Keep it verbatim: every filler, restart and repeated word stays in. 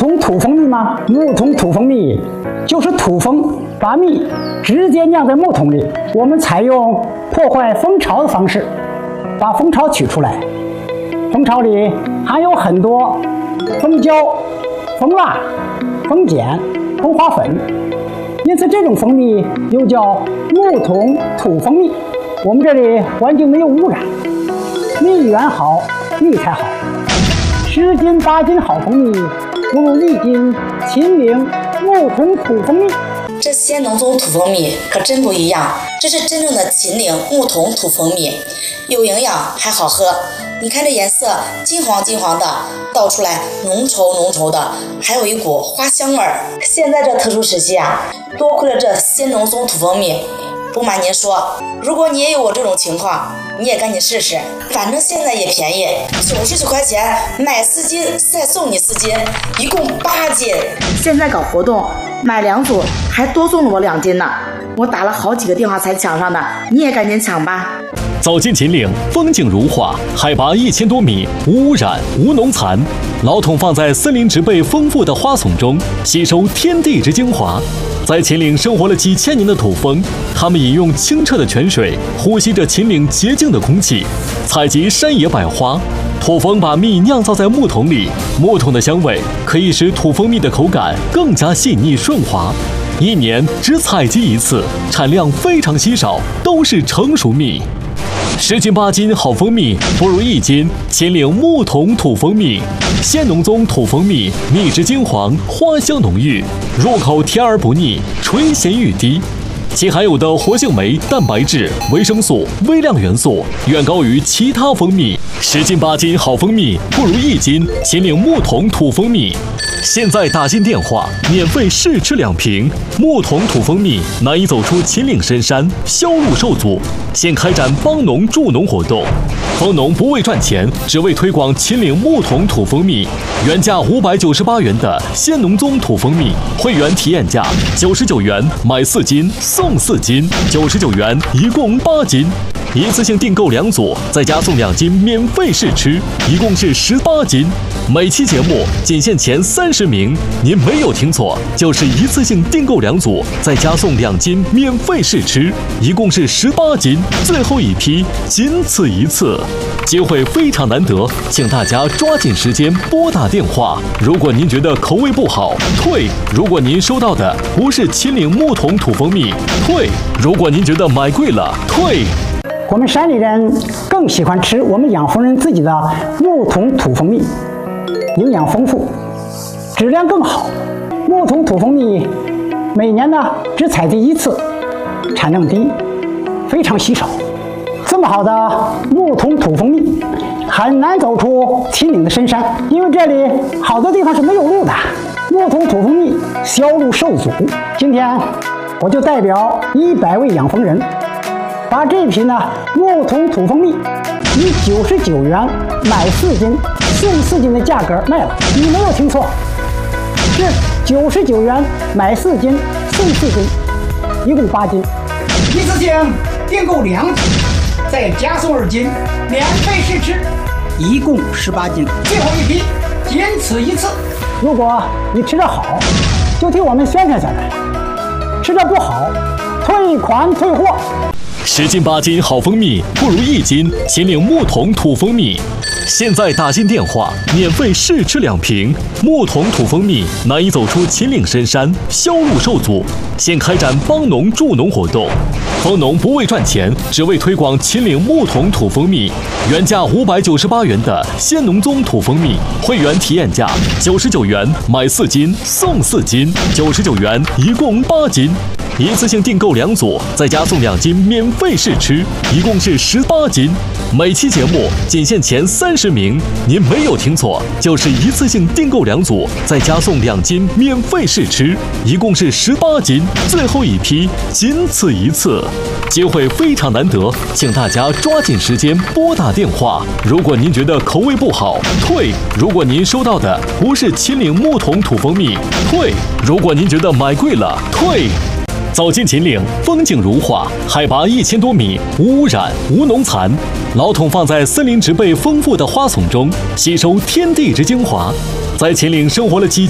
桶土蜂蜜吗？木桶土蜂蜜就是土蜂把蜜直接酿在木桶里，我们采用破坏蜂巢的方式，把蜂巢取出来。蜂巢里含有很多蜂胶、蜂蜡、蜂碱、蜂花粉，因此这种蜂蜜又叫木桶土蜂蜜。我们这里环境没有污染，蜜源好，蜜才好。十斤八斤好蜂蜜，不如一斤秦岭木桶土蜂蜜。 这先农宗土蜂蜜可真不一样，这是真正的秦岭木桶土蜂蜜，有营养还好喝。你看这颜色金黄金黄的，倒出来浓稠浓稠的，还有一股花香味儿。现在这特殊时期啊，多亏了这先农宗土蜂蜜。不瞒您说，如果你也有我这种情况，你也赶紧试试，反正现在也便宜，九十九块钱买四斤，再送你四斤，一共八斤。现在搞活动，买两组还多送了我两斤呢，我打了好几个电话才抢上的，你也赶紧抢吧。 走进秦岭，风景如画，海拔一千多米，无污染，无农残。老桶放在森林植被丰富的花丛中，吸收天地之精华。在秦岭生活了几千年的土蜂，它们饮用清澈的泉水，呼吸着秦岭洁净的空气，采集山野百花。土蜂把蜜酿造在木桶里，木桶的香味可以使土蜂蜜的口感更加细腻顺滑。一年只采集一次，产量非常稀少，都是成熟蜜。十斤八斤好蜂蜜，不如一斤秦岭木桶土蜂蜜。先农宗土蜂蜜，蜜质金黄，花香浓郁，入口甜而不腻，垂涎欲滴。其含有的活性酶、蛋白质、维生素、微量元素远高于其他蜂蜜。十斤八斤好蜂蜜，不如一斤秦岭木桶土蜂蜜。现在打进电话，免费试吃两瓶木桶土蜂蜜，难以走出秦岭深山，销路受阻。现开展帮农助农活动，蜂农不为赚钱，只为推广秦岭木桶土蜂蜜。原价五百九十八元的先农宗土蜂蜜，会员体验价九十九元，买四斤送四斤，九十九元一共八斤。一次性订购两组，再加送两斤免费试吃，一共是十八斤。每期节目仅限前三十名，您没有听错，就是一次性订购两组，再加送两斤免费试吃，一共是十八斤。最后一批，仅此一次，机会非常难得，请大家抓紧时间拨打电话。如果您觉得口味不好，退；如果您收到的不是秦岭木桶土蜂蜜，退；如果您觉得买贵了，退。 我们山里人更喜欢吃我们养蜂人自己的木桶土蜂蜜，营养丰富，质量更好。木桶土蜂蜜每年呢只采集一次，产量低，非常稀少。这么好的木桶土蜂蜜很难走出秦岭的深山，因为这里好多地方是没有路的，木桶土蜂蜜销路受阻。今天我就代表一百位养蜂人，把这批呢木桶土蜂蜜以九十九元买四斤送四斤的价格卖了。你没有听错，是九十九元买四斤送四斤，一共八斤。一次性订购两斤，再加送二斤免费试吃，一共十八斤。最后一批，仅此一次。如果你吃得好，就替我们宣传宣传；吃得不好，退款退货。 十斤八斤好蜂蜜，不如一斤秦岭木桶土蜂蜜。现在打进电话，免费试吃两瓶木桶土蜂蜜，难以走出秦岭深山，销路受阻。现开展帮农助农活动，蜂农不为赚钱，只为推广秦岭木桶土蜂蜜。原价五百九十八元的先农宗土蜂蜜，会员体验价九十九元，买四斤送四斤，九十九元一共八斤。一次性订购两组，再加送两斤免费试吃，一共是十八斤。每期节目仅限前三十名，您没有听错，就是一次性订购两组，再加送两斤免费试吃，一共是十八斤。最后一批，仅此一次，机会非常难得，请大家抓紧时间拨打电话。如果您觉得口味不好，退；如果您收到的不是秦岭木桶土蜂蜜，退；如果您觉得买贵了，退。走进秦岭，风景如画，海拔一千多米，无污染，无农残。老桶放在森林植被丰富的花丛中，吸收天地之精华。在秦岭生活了几